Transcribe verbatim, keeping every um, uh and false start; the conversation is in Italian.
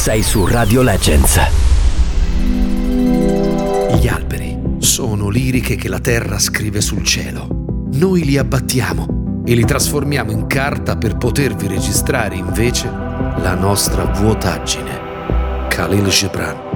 Sei su Radio Legends. Gli alberi sono liriche che la terra scrive sul cielo. Noi li abbattiamo e li trasformiamo in carta per potervi registrare invece la nostra vuotaggine. Khalil Gibran.